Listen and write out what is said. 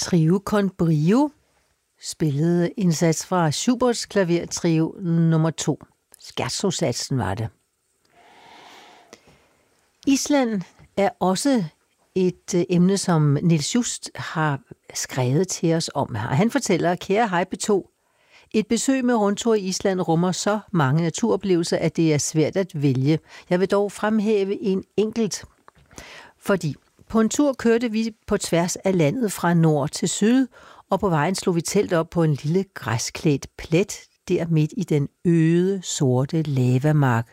Trio con brio spillede en sats fra Schuberts klavertrio nummer 2. Scherzo-satsen var det. Island er også et emne, som Niels Just har skrevet til os om. Og han fortæller, kære hej P2, et besøg med rundtur i Island rummer så mange naturoplevelser, at det er svært at vælge. Jeg vil dog fremhæve en enkelt, fordi på en tur kørte vi på tværs af landet fra nord til syd, og på vejen slog vi telt op på en lille græsklædt plet, der midt i den øde, sorte lavamark.